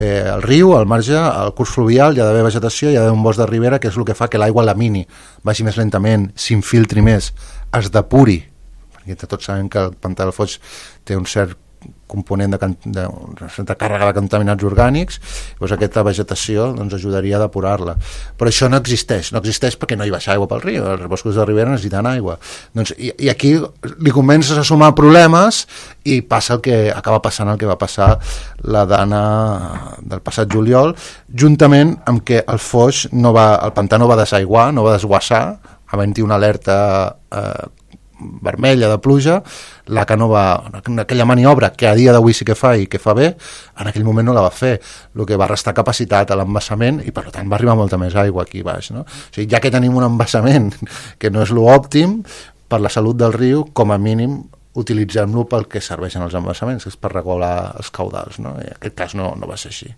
el riu, al marge, al curs fluvial hi ha d'haver vegetació, hi ha d'haver un bosc de ribera, que és el que fa que l'aigua lamini, vagi més lentament, s'infiltri més, es depuri, perquè tots sabem que el pantà del Foix té un cert component de certa càrrega de contaminants orgànics, doncs aquesta vegetació doncs, ajudaria a depurar-la. Però això no existeix perquè no hi baixa aigua pel riu, els boscos de ribera necessiten aigua. Doncs, i aquí li comences a sumar problemes i passa acaba passant el que va passar la Dana del passat juliol, juntament amb que el Foix el pantà no va desaiguar, no va desguassar, havent-hi una alerta vermella de pluja, l'ACA no va, aquella maniobra que a dia d'avui sí que fa i que fa bé, en aquell moment no la va fer, el que va restar capacitat a l'embassament i per tant va arribar molta més aigua aquí baix, no? O sigui, ja que tenim un embassament que no és l'òptim per la salut del riu, com a mínim utilitzem-lo pel que serveixen els embassaments, que és per regular els caudals, no? I en aquest cas no va ser així.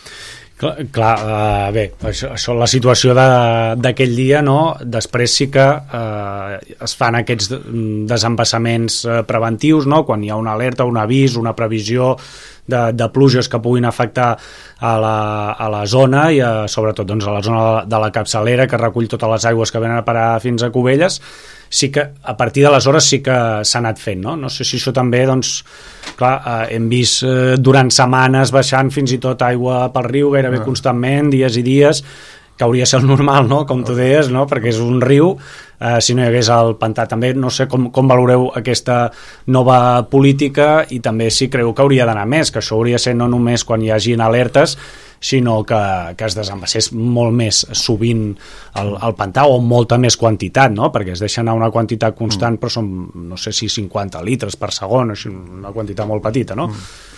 Bé, això la situació d'aquell dia, no? Després sí que es fan aquests desembassaments preventius, no? Quan hi ha una alerta, un avís, una previsió de pluges que puguin afectar a la zona i sobretot doncs, a la zona de la capçalera que recull totes les aigües que venen a parar fins a Cubelles. Sí que a partir d'aleshores sí que s'ha anat fent, no? No sé si això també, doncs, clar, hem vist durant setmanes baixant fins i tot aigua pel riu gairebé constantment, dies i dies, que hauria de ser el normal, no? Com tu deies, no? Perquè és un riu, si no hi hagués el pantà. També no sé com valoreu aquesta nova política i també si creu que hauria d'anar més, que això hauria de ser no només quan hi hagin alertes, sinó que es desembassés molt més sovint el pantà o amb molta més quantitat, no? Perquè es deixa anar una quantitat constant, però són, no sé si 50 litres per segon, així, una quantitat molt petita, no?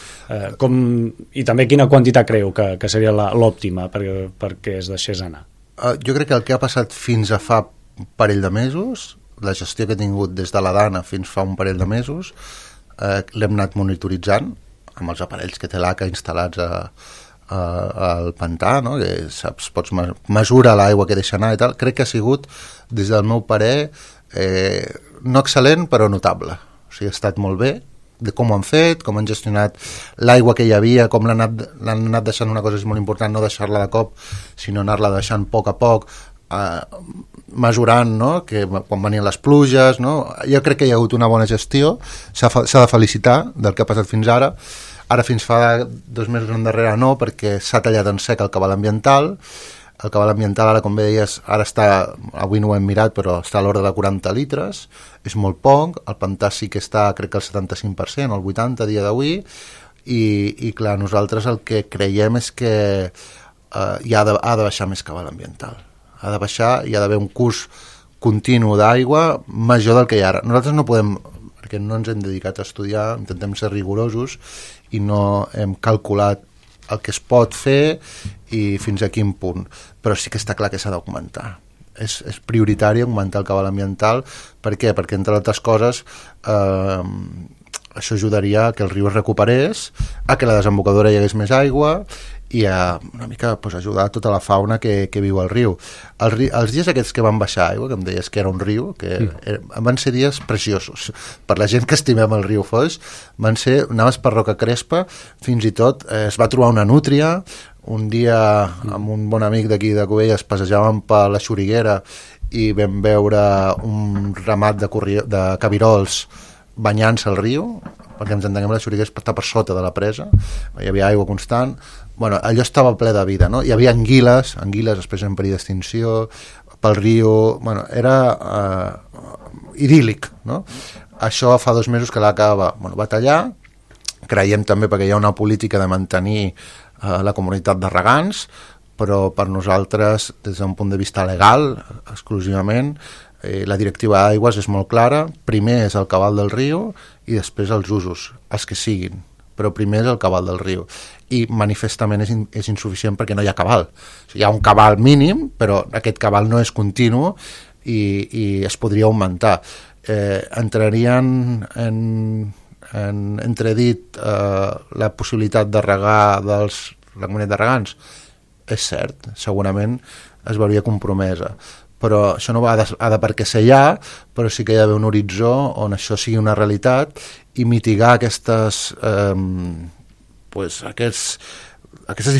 I també quina quantitat creu que seria l'òptima perquè es deixés anar? Jo crec que el que ha passat fins a fa un parell de mesos, la gestió que he tingut des de la Dana fins fa un parell de mesos, l'hem anat monitoritzant amb els aparells que té l'ACA instal·lats al pantà, no? Que saps, pots mesurar l'aigua que deixa anar i tal. Crec que ha sigut, des del meu parer, no excel·lent però notable. O sigui, ha estat molt bé de com ho han fet, com han gestionat l'aigua que hi havia, com l'han anat deixant. Una cosa és molt important, no deixar-la de cop, sinó anar-la deixant a poc, mesurant, no? Que quan venien les pluges, no? Jo crec que hi ha hagut una bona gestió, s'ha de felicitar del que ha passat fins ara. Ara fins fa 2 mesos endarrere no, perquè s'ha tallat en sec el cabal ambiental. El cabal ambiental ara, com bé deies, ara està, avui no ho hem mirat, però està a l'ordre de 40 litres, és molt poc. El pantà sí que està, crec que el 75%, el 80% a dia d'avui, i clar, nosaltres el que creiem és que ha de baixar més cabal ambiental. Ha de baixar, hi ha d'haver un curs continu d'aigua major del que hi ha ara. Nosaltres no podem, perquè no ens hem dedicat a estudiar, intentem ser rigorosos i no hem calculat el que es pot fer i fins a quin punt, però sí que està clar que s'ha d'augmentar. És prioritari augmentar el cabal ambiental. Per què? Perquè, entre altres coses, això ajudaria a que el riu es recuperés, a que la desembocadura hi hagués més aigua i a una mica ajudar tota la fauna que viu al riu. Els dies aquests que van baixar aigua, que em deies que era un riu, van ser dies preciosos. Per la gent que estimem el riu Foix, anaves per Roca Crespa, fins i tot es va trobar una nútria. Un dia amb un bon amic d'aquí de Cubelles passejàvem per la Xuriguera i vam veure un ramat de cabirols banyant-se al riu, perquè ens entenguem, la Xuriguera està per sota de la presa, hi havia aigua constant. Bueno, allò estava ple de vida, no? Hi havia anguiles després en perill d'extinció, pel riu, bueno, era idíl·lic, no? Això fa 2 mesos que l'ACA va tallar. Creiem també perquè hi ha una política de mantenir la comunitat de regants, però per nosaltres, des d'un punt de vista legal, exclusivament, la directiva d'aigües és molt clara. Primer és el cabal del riu i després els usos, els que siguin, però primer és el cabal del riu. I manifestament és insuficient perquè no hi ha cabal. O sigui, hi ha un cabal mínim, però aquest cabal no és continu i es podria augmentar. Entrarien en entredit la possibilitat de regar la comunitat de regants? És cert, segurament es veuria compromesa, però això no va de perquè ser ja, però sí que hi ha d'haver un horitzó on això sigui una realitat i mitigar aquests aquestes